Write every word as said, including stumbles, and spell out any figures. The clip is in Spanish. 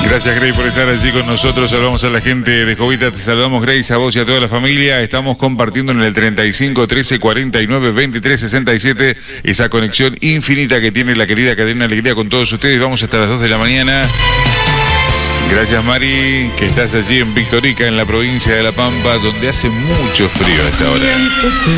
Gracias, Grace, por estar allí con nosotros. Saludamos a la gente de Jovita. Te saludamos, Grace, a vos y a toda la familia. Estamos compartiendo en el treinta y cinco, trece, cuarenta y nueve, veintitrés, sesenta y siete esa conexión infinita que tiene la querida Cadena Alegría con todos ustedes. Vamos hasta las dos de la mañana. Gracias, Mari, que estás allí en Victorica, en la provincia de La Pampa, donde hace mucho frío a esta hora.